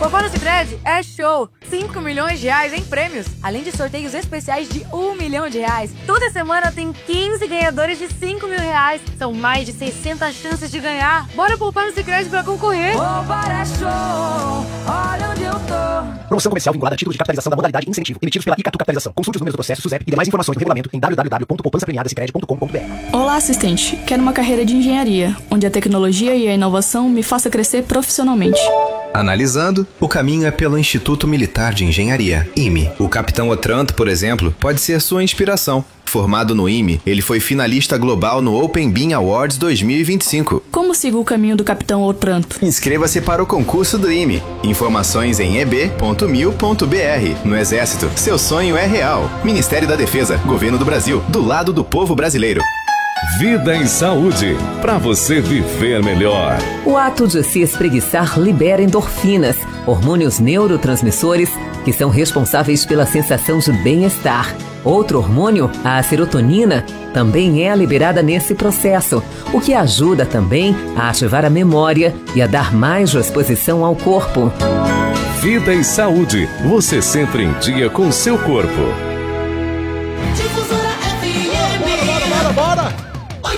Poupar no Sicredi é show! 5 milhões de reais em prêmios, além de sorteios especiais de 1 milhão de reais. Toda semana tem 15 ganhadores de 5 mil reais. São mais de 600 chances de ganhar. Bora poupar no Sicredi pra concorrer! Poupar é show, olha onde eu tô. Promoção comercial vinculada a título de capitalização da modalidade incentivo, emitidos pela Icatu Capitalização. Consulte os números do processo SUSEP e demais informações no regulamento em www.poupançapremiadasicredi.com.br. Olá, assistente. Quero uma carreira de engenharia, onde a tecnologia e a inovação me faça crescer profissionalmente. Analisando, o caminho é pelo Instituto Militar de Engenharia, IME. O capitão Otranto, por exemplo, pode ser sua inspiração. Formado no IME, ele foi finalista global no Open Bean Awards 2025. Como sigo o caminho do capitão Otranto? Inscreva-se para o concurso do IME. Informações em eb.mil.br. No Exército, seu sonho é real. Ministério da Defesa, Governo do Brasil, do lado do povo brasileiro. Vida em Saúde, para você viver melhor. O ato de se espreguiçar libera endorfinas, hormônios neurotransmissores que são responsáveis pela sensação de bem-estar. Outro hormônio, a serotonina, também é liberada nesse processo, o que ajuda também a ativar a memória e a dar mais disposição ao corpo. Vida em Saúde, você sempre em dia com seu corpo. Bora!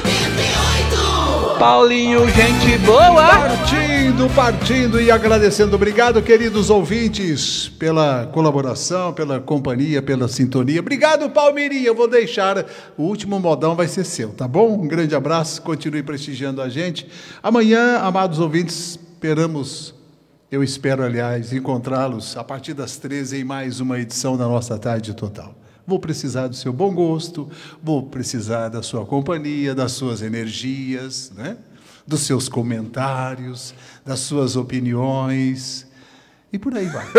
Paulinho, gente boa! Partindo e agradecendo. Obrigado, queridos ouvintes, pela colaboração, pela companhia, pela sintonia. Obrigado, Palmeirinha. Eu vou deixar, o último modão vai ser seu, tá bom? Um grande abraço, continue prestigiando a gente. Amanhã, amados ouvintes, eu espero, aliás, encontrá-los a partir das 13 em mais uma edição da nossa Tarde Total. Vou precisar do seu bom gosto, vou precisar da sua companhia, das suas energias, né? Dos seus comentários, das suas opiniões, e por aí vai.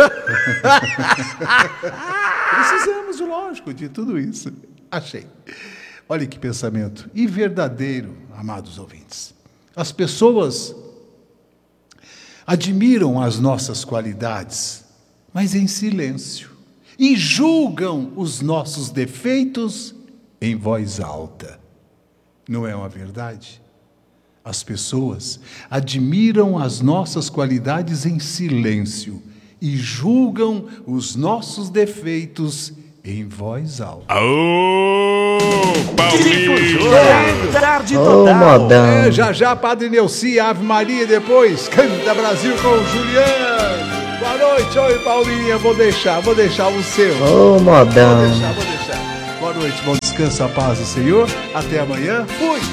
Precisamos, lógico, de tudo isso. Achei. Olha que pensamento. E verdadeiro, amados ouvintes. As pessoas admiram as nossas qualidades, mas em silêncio. E julgam os nossos defeitos em voz alta. Não é uma verdade? As pessoas admiram as nossas qualidades em silêncio e julgam os nossos defeitos em voz alta. Aô, Paulinho! Tarde Total. Já, Padre Neuci, Ave Maria, depois Canta Brasil com o Juliano. Boa noite, oi, Paulinha, vou deixar o seu. Modão. Vou deixar. Boa noite, bom descanso, a paz do Senhor. Até amanhã. Fui!